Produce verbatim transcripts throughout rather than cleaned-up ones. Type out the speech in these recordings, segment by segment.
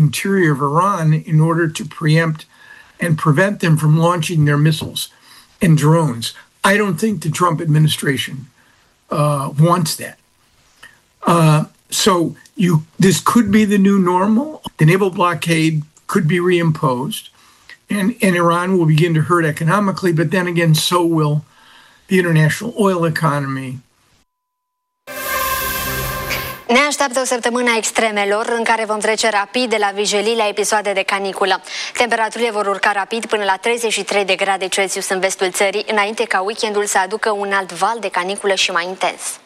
interior of Iran in order to preempt and prevent them from launching their missiles and drones. I don't think the Trump administration uh, wants that. Uh, so you, this could be the new normal. The naval blockade could be reimposed, and, and Iran will begin to hurt economically, but then again, so will the international oil economy. Ne așteaptă o săptămână a extremelor în care vom trece rapid de la vijelii la episoade de caniculă. Temperaturile vor urca rapid până la treizeci și trei de grade Celsius în vestul țării, înainte ca weekendul să aducă un alt val de caniculă și mai intens.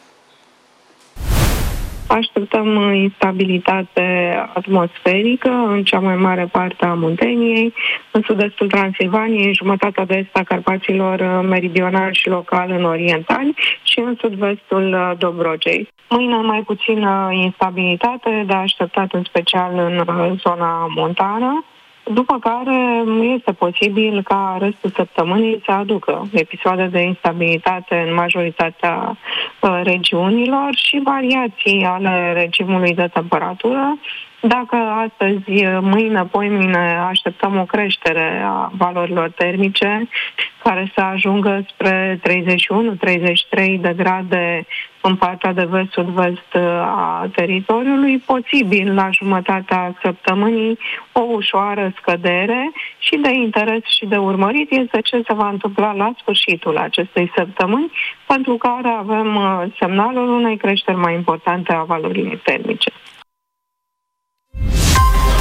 Așteptăm instabilitate atmosferică în cea mai mare parte a Munteniei, în sud-estul Transilvaniei, în jumătatea de est a Carpaților meridionali și local în orientali și în sud-vestul Dobrogei. Mâine mai puțină instabilitate, dar așteptat în special în zona montană, după care este posibil ca restul săptămânii să aducă episoade de instabilitate în majoritatea uh, regiunilor și variații ale regimului de temperatură. Dacă astăzi, mâine, poimine așteptăm o creștere a valorilor termice care să ajungă spre treizeci și unu treizeci și trei de grade în partea de vest-sud-vest a teritoriului, posibil la jumătatea săptămânii o ușoară scădere și de interes și de urmărit este ce se va întâmpla la sfârșitul acestei săptămâni, pentru care avem semnalul unei creșteri mai importante a valorilor termice.